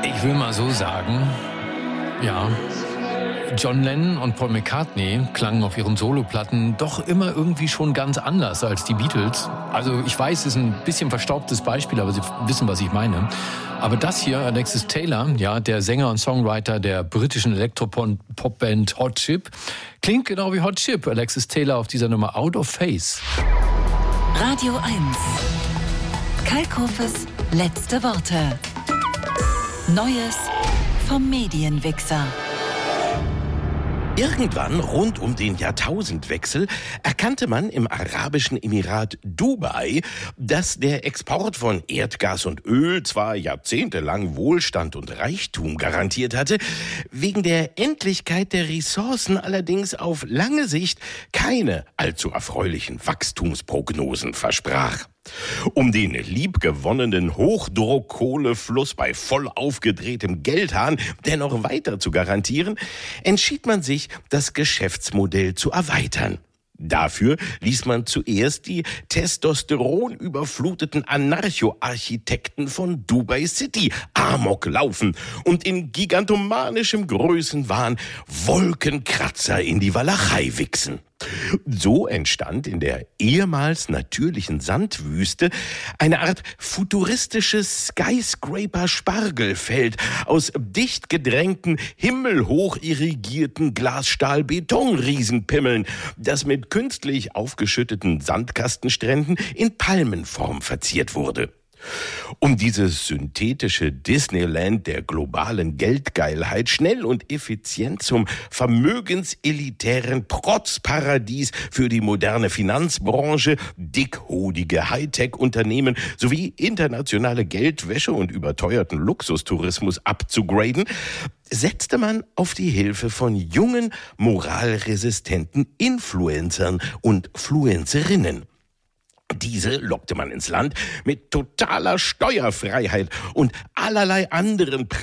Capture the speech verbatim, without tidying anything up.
Ich will mal so sagen, ja, John Lennon und Paul McCartney klangen auf ihren Soloplatten doch immer irgendwie schon ganz anders als die Beatles. Also ich weiß, es ist ein bisschen verstaubtes Beispiel, aber Sie wissen, was ich meine. Aber das hier, Alexis Taylor, ja, der Sänger und Songwriter der britischen Elektropop-Band Hot Chip, klingt genau wie Hot Chip. Alexis Taylor auf dieser Nummer Out of Phase. Radio eins. Kalkhofes letzte Worte. Neues vom Medienwichser. Irgendwann rund um den Jahrtausendwechsel erkannte man im arabischen Emirat Dubai, dass der Export von Erdgas und Öl zwar jahrzehntelang Wohlstand und Reichtum garantiert hatte, wegen der Endlichkeit der Ressourcen allerdings auf lange Sicht keine allzu erfreulichen Wachstumsprognosen versprach. Um den liebgewonnenen Hochdruckkohlefluss bei voll aufgedrehtem Geldhahn dennoch weiter zu garantieren, entschied man sich, das Geschäftsmodell zu erweitern. Dafür ließ man zuerst die testosteronüberfluteten Anarcho-Architekten von Dubai City Amok laufen und in gigantomanischem Größenwahn Wolkenkratzer in die Walachei wichsen. So entstand in der ehemals natürlichen Sandwüste eine Art futuristisches Skyscraper-Spargelfeld aus dicht gedrängten, himmelhoch irrigierten Glasstahl-Beton-Riesenpimmeln, das mit künstlich aufgeschütteten Sandkastenstränden in Palmenform verziert wurde. Um dieses synthetische Disneyland der globalen Geldgeilheit schnell und effizient zum vermögenselitären Protzparadies für die moderne Finanzbranche, dickhodige Hightech-Unternehmen sowie internationale Geldwäsche und überteuerten Luxustourismus abzugraden, setzte man auf die Hilfe von jungen, moralresistenten Influencern und Fluencerinnen. Diese lockte man ins Land mit totaler Steuerfreiheit und allerlei anderen